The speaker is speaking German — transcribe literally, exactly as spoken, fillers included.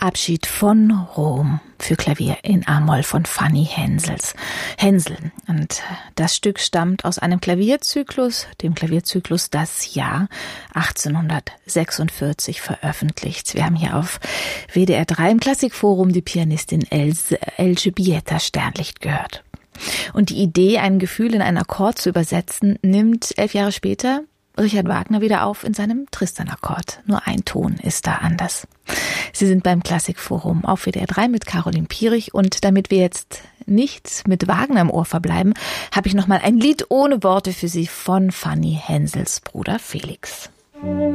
Abschied von Rom für Klavier in A-Moll von Fanny Hensels. Hensel. Und das Stück stammt aus einem Klavierzyklus, dem Klavierzyklus Das Jahr achtzehnhundertsechsundvierzig veröffentlicht. Wir haben hier auf W D R drei im Klassikforum die Pianistin Else, Elżbieta Sternlicht gehört. Und die Idee, ein Gefühl in einen Akkord zu übersetzen, nimmt elf Jahre später Richard Wagner wieder auf in seinem Tristan-Akkord. Nur ein Ton ist da anders. Sie sind beim Klassikforum auf W D R drei mit Caroline Pierich, und damit wir jetzt nicht mit Wagner im Ohr verbleiben, habe ich nochmal ein Lied ohne Worte für Sie von Fanny Hensels Bruder Felix.